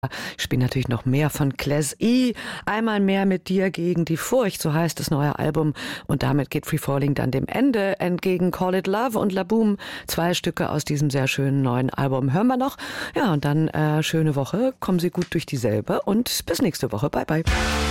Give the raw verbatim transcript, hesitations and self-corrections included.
Ich spiele natürlich noch mehr von Class E. Einmal mehr mit dir gegen die Furcht, so heißt das neue Album. Und damit geht Free Falling dann dem Ende entgegen. Call It Love und La Boom, zwei Stücke aus diesem sehr schönen neuen Album. Hören wir noch. Ja, und dann äh, schöne Woche. Kommen Sie gut durch dieselbe und bis nächste Woche. Bye, bye.